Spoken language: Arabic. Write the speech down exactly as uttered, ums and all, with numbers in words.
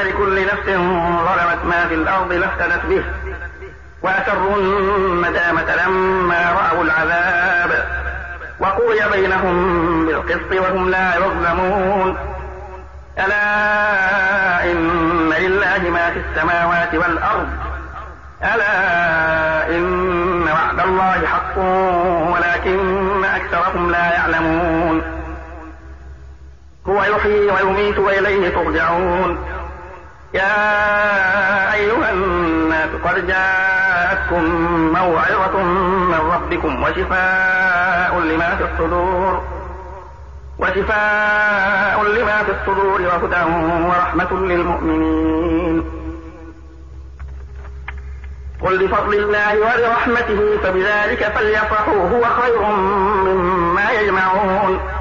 لكل نفس ظلمت ما في الأرض لافتدت به وأسروا الندامة لما رأوا العذاب وقضي بينهم بالقسط وهم لا يظلمون. ألا إن لله ما في السماوات والأرض ألا إن وعد الله حق ولكن أكثرهم لا يعلمون. هو يحيي ويميت وإليه ترجعون. يا أيها الناس قد جاءتكم موعظة من ربكم وشفاء لما في الصدور وشفاء لما في الصدور وهدى ورحمة للمؤمنين. قل بفضل الله ولرحمته فبذلك فليفرحوا هو خير مما يجمعون.